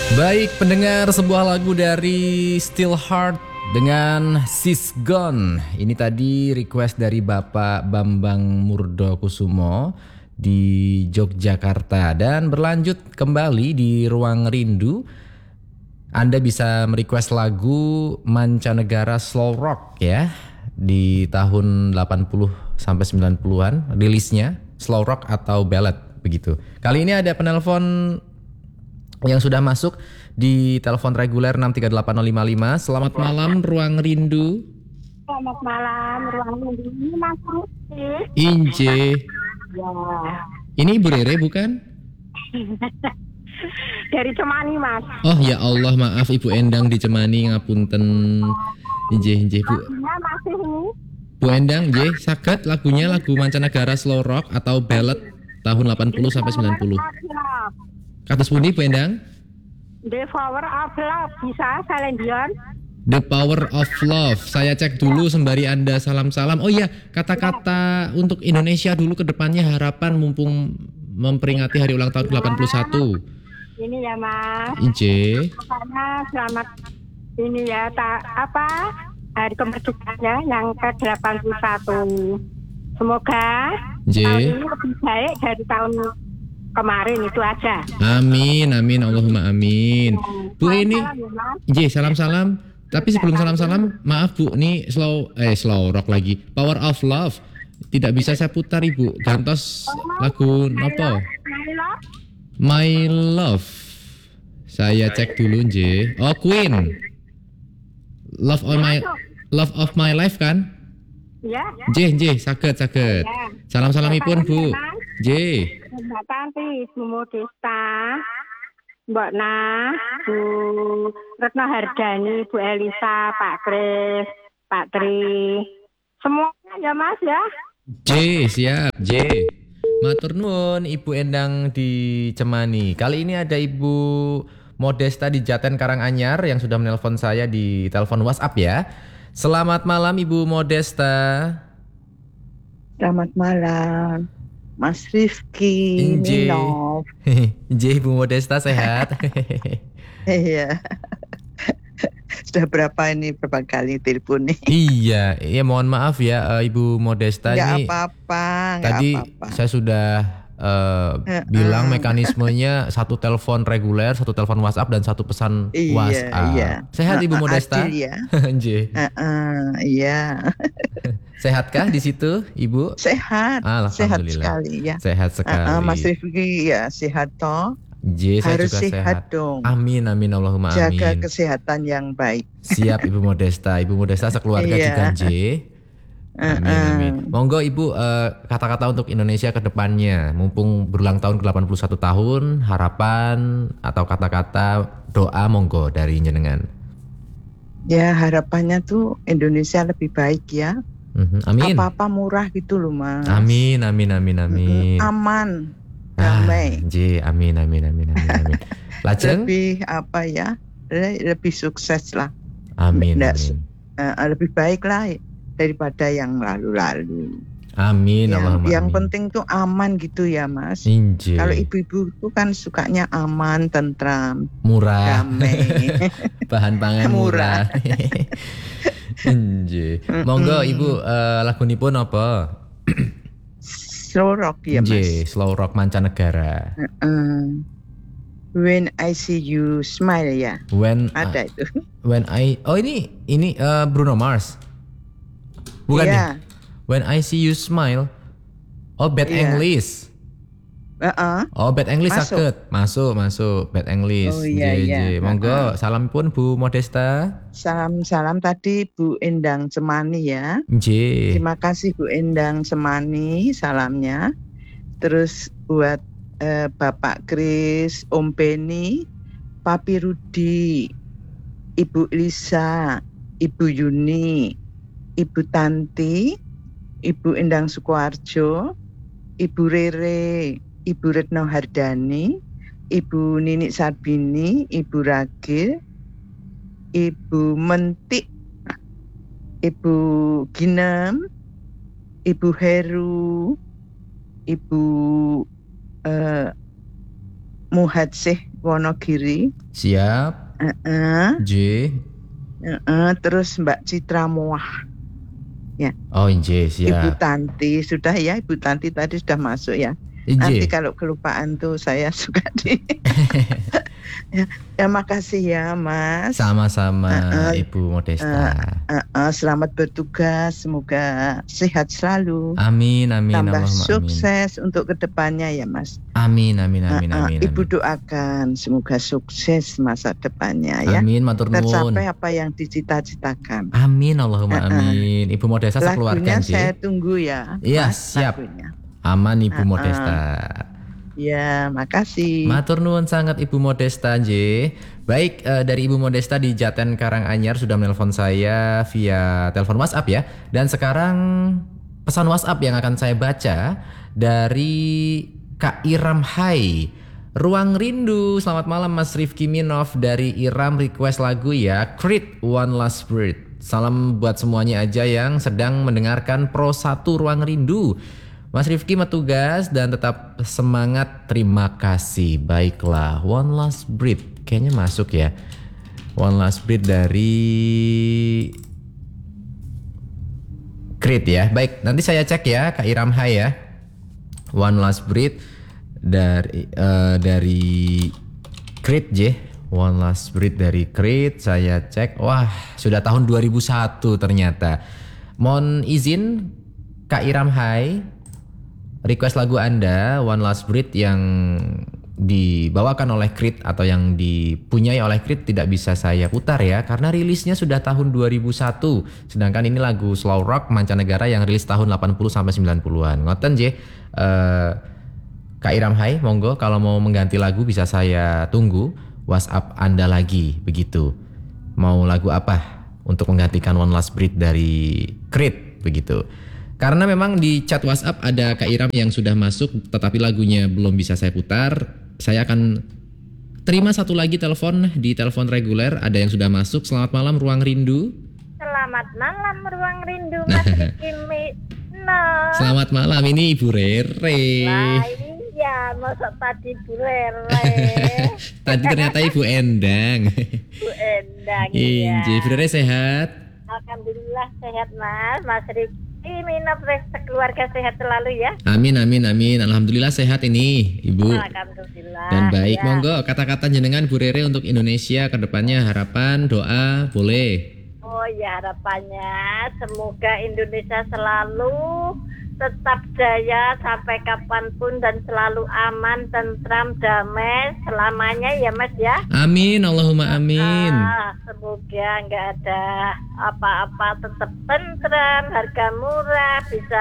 Baik pendengar, sebuah lagu dari Still Heart dengan Sis Gone. Ini tadi request dari Bapak Bambang Murdokusumo di Yogyakarta. Dan berlanjut kembali di Ruang Rindu, Anda bisa merequest lagu mancanegara slow rock ya, di tahun 80 sampai 90-an rilisnya, slow rock atau ballad begitu. Kali ini ada penelpon yang sudah masuk di telepon reguler 6380555. Selamat malam Ruang Rindu. Selamat malam, ruang ini Mas Rusi. Inje. Ya. Ini Ibu Rere bukan? Dari Cemani, Mas. Oh ya Allah, maaf Ibu Endang di Cemani, ngapunten. Inje Bu. Lagunya masih ini. Bu Endang, nggih, saged lagunya lagu mancanegara slow rock atau ballad tahun 80 sampai 90. Kados pundi Bu Endang? The Power of Love, bisa Celine Dion. The Power of Love. Saya cek dulu sembari Anda salam-salam. Oh iya, kata-kata untuk Indonesia dulu ke depannya, harapan mumpung memperingati hari ulang tahun ke-81. Ini ya, Mas. Inje. Karena selamat ini ya, hari kemerdekaannya yang ke-81. Semoga tahun ini lebih baik dari tahun kemarin, itu aja. Amin, amin, Allahumma amin. Bu ini, Inje, salam-salam. Tapi sebelum salam-salam, maaf Bu, ini slow rock lagi. Power of Love. Tidak bisa saya putar Ibu. Gantos lagu nopo? My Love. Saya cek dulu Inje. Oh, Queen. Love of my life kan? Ya. Nggih, saged. Salam-salamipun Bu. Nggih. Mbak Tanti, Bu Modesta, Mbak Nah, Bu Retno Hardani, Bu Elisa, Pak Kris, Pak Tri, semuanya ya Mas ya. Siap. Matur nuwun Ibu Endang di Cemani. Kali ini ada Ibu Modesta di Jaten Karanganyar yang sudah menelpon saya di telepon WhatsApp ya. Selamat malam Ibu Modesta. Selamat malam Mas Rifki. Inje Ibu Modesta sehat? Iya. Sudah berapa kali telepon nih? Iya, mohon maaf ya Ibu Modesta. Nggak apa-apa. Tadi saya sudah bilang mekanismenya satu telepon reguler, satu telepon WhatsApp dan satu pesan WhatsApp. Iya. Sehat Ibu Modesta? Adil ya. Iya. Sehatkah di situ, Ibu? Sehat. Sehat sekali ya. Sehat sekali. Mas Rifki ya sehat toh. Saya harus juga sehat dong. Amin, Allahumma amin. Jaga kesehatan yang baik. Siap Ibu Modesta. Ibu Modesta sekeluarga juga Amin. Monggo Ibu, kata-kata untuk Indonesia ke depannya, mumpung berulang tahun ke-81 tahun, harapan atau kata-kata doa monggo dari jenengan. Ya, harapannya tuh Indonesia lebih baik ya. Amin. Apa-apa murah gitu loh Mas. Amin. Aman, damai. Amin. Lajeng? Lebih sukses lah. Amin. Lebih baik lah daripada yang lalu-lalu. Amin. Yang penting tuh aman gitu ya Mas. Kalau ibu-ibu tuh kan sukanya aman, tentram, murah, damai. Bahan pangan murah. Monggo Ibu, lagunipun apa? Slow rock ya Mas. Slow rock mancanegara. When I See You Smile ya. Ada itu. Ini Bruno Mars. Bukan ya? When I See You Smile. Oh, Bad English. Oh, Bad English sakit. Masuk. Bad English. Oh iya. Monggo, salam pun Bu Modesta. Salam tadi Bu Endang Cemani ya. Terima kasih Bu Endang Cemani salamnya. Terus buat Bapak Kris, Om Beni, Papi Rudi, Ibu Lisa, Ibu Yuni, Ibu Tanti, Ibu Endang Sukoharjo, Ibu Rere, Ibu Retno Hardani, Ibu Nini Sarbini, Ibu Ragil, Ibu Mentik, Ibu Ginem, Ibu Heru, Ibu Muhadsih Wonogiri. Siap. J. Terus Mbak Citra Moah. Ya. Oh, J, siap. Ibu Tanti sudah ya, Ibu Tanti tadi sudah masuk ya. Nanti kalau kelupaan tuh saya suka ya makasih ya Mas. Sama-sama Ibu Modesta. Selamat bertugas, semoga sehat selalu. Amin. Tambah sukses untuk kedepannya ya Mas. Amin. Ibu doakan semoga sukses masa depannya ya. Amin, matur nuwun. Tercapai apa yang dicita-citakan. Amin, Allahumma amin. Ibu Modesta sekeluarga. Lagunya saya tunggu ya. Iya, siap. Lagunya. Aman Ibu Modesta. Ya, makasih. Matur nuwun sangat Ibu Modesta J. Baik, dari Ibu Modesta di Jaten Karanganyar sudah menelpon saya via telepon WhatsApp ya. Dan sekarang pesan WhatsApp yang akan saya baca dari Kak Iram Hai. Ruang Rindu, selamat malam Mas Rifki Minov. Dari Iram request lagu ya, Creed One Last Breath. Salam buat semuanya aja yang sedang mendengarkan Pro 1 Ruang Rindu. Mas Rifki tugas dan tetap semangat, terima kasih. Baiklah, One Last Breath kayaknya masuk ya. One Last Breath dari Creed ya. Baik, nanti saya cek ya Kak Iram Hai ya. One Last Breath dari Creed J. One Last Breath dari Creed, saya cek. Wah, sudah tahun 2001 ternyata. Mohon izin Kak Iram Hai, request lagu Anda One Last Breath yang dibawakan oleh Creed atau yang dipunyai oleh Creed tidak bisa saya putar ya, karena rilisnya sudah tahun 2001. Sedangkan ini lagu slow rock mancanegara yang rilis tahun 80 sampai 90-an. Ngoten J. Kak Iram Hai, monggo kalau mau mengganti lagu bisa saya tunggu WhatsApp Anda lagi begitu. Mau lagu apa untuk menggantikan One Last Breath dari Creed begitu. Karena memang di chat WhatsApp ada Kak Iram yang sudah masuk tetapi lagunya belum bisa saya putar. Saya akan terima satu lagi telepon di telepon reguler. Ada yang sudah masuk. Selamat malam Ruang Rindu. Selamat malam Ruang Rindu Mas Rifki Minov. Selamat malam, ini Ibu Rere. Nah iya, masuk tadi Ibu Rere. Tadi ternyata Ibu Endang. Ibu Endang iya. Ibu Rere sehat? Alhamdulillah sehat Mas. Mas Rifki Minov keluarga sehat selalu ya. Amin. Alhamdulillah sehat ini Ibu. Alhamdulillah. Dan baik, ya. Monggo kata-kata jenengan Bu Rere untuk Indonesia ke depannya, harapan, doa, boleh. Oh ya, harapannya semoga Indonesia selalu tetap jaya sampai kapanpun dan selalu aman, tentram, damai selamanya ya Mas ya. Amin, Allahumma amin. Semoga nggak ada apa-apa, tetap tentram, harga murah, bisa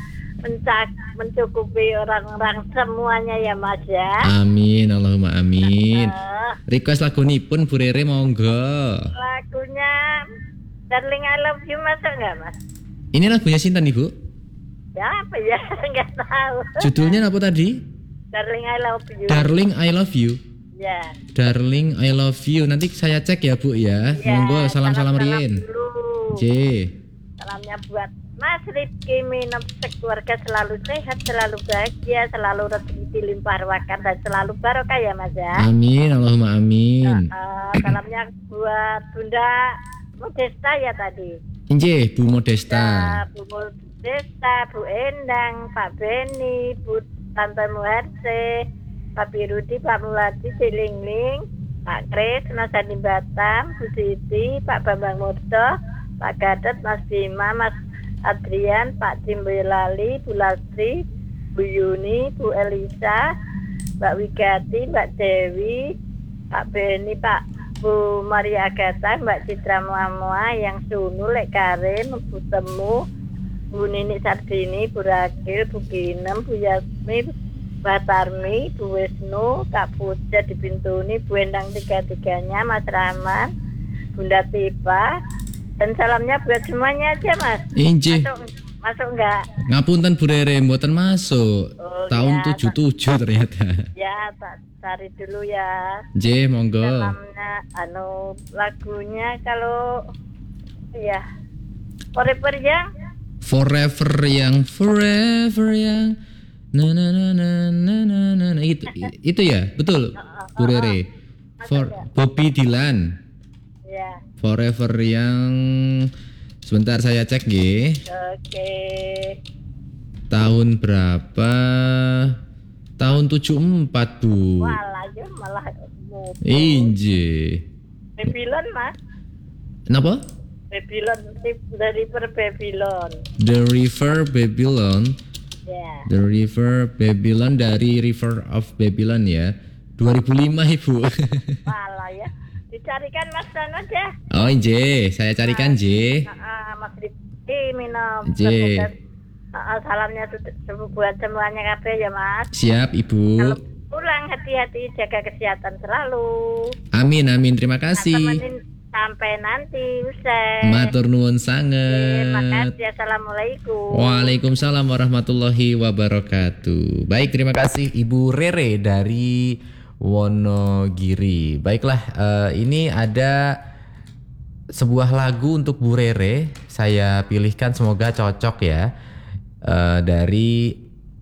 mencukupi orang-orang semuanya ya Mas ya. Amin, Allahumma amin. Request lagu nipun Bu Rere monggo. Lagunya Darling I Love You masuk nggak Mas? Ini lagunya Sinten Ibu? Ya apa ya, nggak tahu. Judulnya apa tadi? Darling I Love You. Darling I Love You. Ya. Darling I Love You. Nanti saya cek ya Bu ya. Monggo salam-salam rien. J. Salamnya buat Mas Rifki Minov keluarga selalu sehat, selalu bahagia, selalu rezeki dilimpah ruahkan dan selalu barokah ya Mas ya. Amin, Allahumma amin. Salamnya buat Bunda Modesta ya tadi. Inje, Bu Modesta. Ya, Bu Modesta, Bu Endang, Pak Beni, Bu Tante Muharse, Pak Birudi, Pak Muladi, Cilingling, Pak Kris, Mas Andi Batam, Bu Siti, Pak Bambang Murto, Pak Gatot, Mas Bima, Mas Adrian, Pak Cimboyolali, Bu Lastri, Bu Yuni, Bu Elisa, Mbak Wigati, Mbak Dewi, Pak Beni, Pak Bu Maria Agatha, Mbak Citra Muamoa, yang Sunu, Lek Karin, Bu Temu, Bu Nini Sardini, Bu Rakil, Bu Ginem, Bu Yasmi, Mbak Tarmi, Bu Wisnu, Kak Puja di Bintuni, Bu Endang tiga-tiganya, Mas Rahman, Bunda Tipa, dan salamnya buat semuanya aja Mas. Inje. Masuk enggak? Ngapunten Bu Rere, mboten masuk. Tahun ya, 77 ternyata. Ya, tak cari dulu ya. J, monggo. Salamnya, lagunya kalau ya Forever Young. Forever Young, Na na na na na na na itu ya, betul. Bu Rere. For Bobby Dylan. Ya. Forever yang sebentar saya cek nggih. Oke. Tahun berapa? Tahun 74, Bu. Walah, ya malah Inje. Babylon, Mas. Kenapa? Babylon, dari Babylon. The River Babylon. Ya. The River Babylon dari River of Babylon ya. 2005 Ibu. Walah ya. Dicarikan Mas Dan aja. Oh J, saya carikan J. Mas Rifki minum. J. Salamnya buat semuanya kabeh ya Mas. Siap Ibu. Kalau pulang hati-hati, jaga kesehatan selalu. Amin amin, terima kasih. Temenin sampai nanti usai. Matur nuwun sanget. Terima kasih. Assalamualaikum. Waalaikumsalam warahmatullahi wabarakatuh. Baik, terima kasih Ibu Rere dari Wonogiri. Baiklah, ini ada sebuah lagu untuk Bu Rere. Saya pilihkan, semoga cocok ya. Dari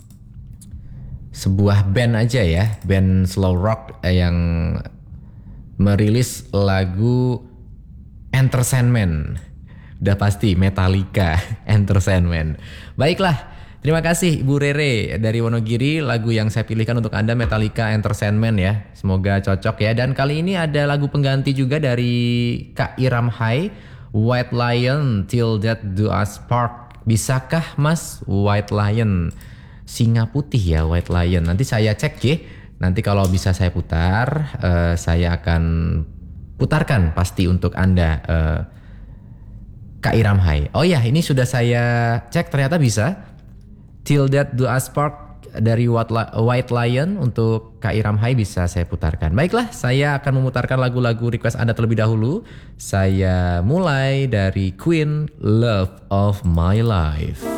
sebuah band aja ya, band slow rock yang merilis lagu Entertainment. Udah pasti Metallica, Entertainment. Baiklah, terima kasih Ibu Rere dari Wonogiri. Lagu yang saya pilihkan untuk Anda Metallica Entertainment ya. Semoga cocok ya. Dan kali ini ada lagu pengganti juga dari Kak Iram Hai, White Lion, Till Death Do Us Part. Bisakah Mas White Lion? Singa putih ya White Lion. Nanti saya cek ya. Nanti kalau bisa saya putar, saya akan putarkan pasti untuk Anda, Kak Iram Hai. Oh ya, ini sudah saya cek ternyata bisa. Till Death Do Us Part dari White Lion untuk Kak Iram Hai bisa saya putarkan. Baiklah, saya akan memutarkan lagu-lagu request Anda terlebih dahulu. Saya mulai dari Queen, Love of My Life.